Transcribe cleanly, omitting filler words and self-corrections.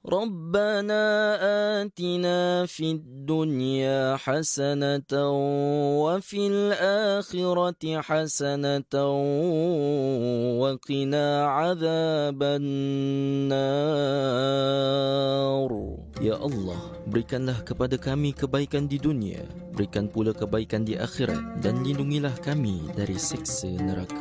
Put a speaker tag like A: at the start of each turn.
A: ربنا آتنا في الدنيا حسنة وفي الآخرة حسنة وقنا عذاب النار. Ya Allah, berikanlah kepada kami kebaikan di dunia, berikan pula kebaikan di akhirat, dan lindungilah kami dari siksa neraka.